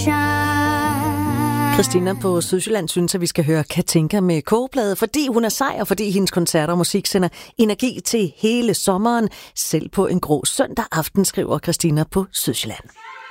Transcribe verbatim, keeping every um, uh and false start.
Christina på Sydsjælland synes, at vi skal høre Katinka med Kogeplade, fordi hun er sej, og fordi hendes koncerter og musik sender energi til hele sommeren. Selv på en grå søndag aften, skriver Christina på Sydsjælland.